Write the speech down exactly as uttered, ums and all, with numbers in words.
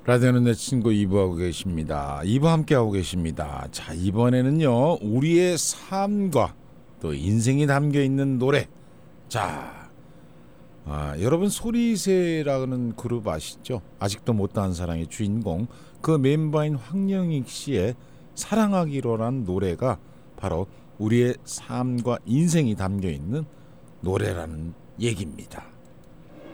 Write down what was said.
라디오는 내 친구 이 부하고 계십니다. 이 부 함께하고 계십니다. 자, 이번에는요, 우리의 삶과 또 인생이 담겨있는 노래. 자, 아, 여러분 소리새라는 그룹 아시죠? 아직도 못다한 사랑의 주인공, 그 멤버인 황영익 씨의 사랑하기로란 노래가 바로 우리의 삶과 인생이 담겨있는 노래라는 얘기입니다.